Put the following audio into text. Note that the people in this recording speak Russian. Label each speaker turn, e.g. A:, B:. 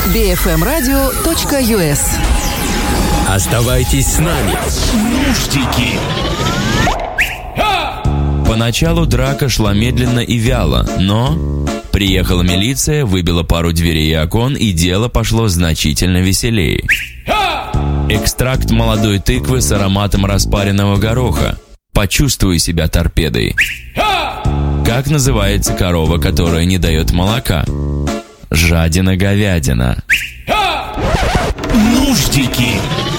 A: bfmradio.us.
B: Оставайтесь с нами. Нуждики.
C: Поначалу драка шла медленно и вяло, но приехала милиция, выбила пару дверей и окон, и дело пошло значительно веселее. Экстракт молодой тыквы с ароматом распаренного гороха. Почувствуй себя торпедой. Как называется корова, которая не дает молока? Жадина-говядина.
B: Нуждики.